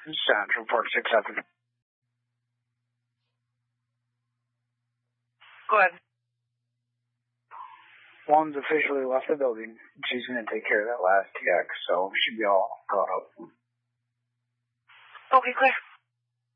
Central Park 6 Go ahead. One's officially left the building. She's going to take care of that last TX, so she'll be all caught up. Okay, clear.